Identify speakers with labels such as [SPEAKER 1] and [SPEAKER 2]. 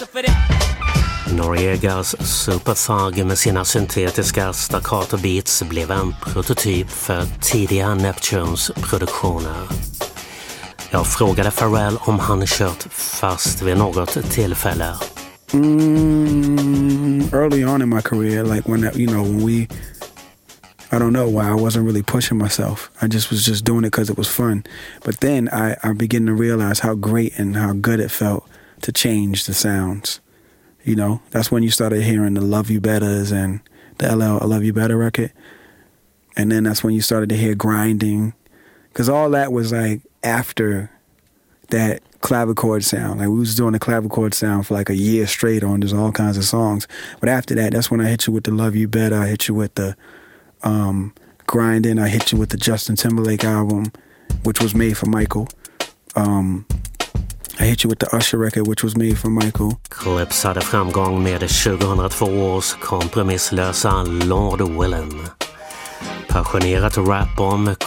[SPEAKER 1] Noriegas Superthug med sina syntetiska staccato beats blev en prototyp för tidiga Neptunes produktioner. Jag frågade Pharrell om han kört fast vid något tillfälle.
[SPEAKER 2] Early on in my career, like when I don't know why I wasn't really pushing myself. I was just doing it because it was fun. But then I began to realize how great and how good it felt to change the sounds. You know, that's when you started hearing the Love You Betters and the LL I Love You Better record. And then that's when you started to hear grinding. Because all that was like after that clavichord sound. Like we was doing the clavichord sound for like a year straight on just all kinds of songs. But after that, that's when I hit you with the Love You Better. I hit you with the grinding. I hit you with the Justin Timberlake album, which was made for Michael. I hit you with the Usher record, which was made for Michael.
[SPEAKER 1] Clips hade framgång med 2002 års kompromisslösa Lord Willin. Passionerat rap om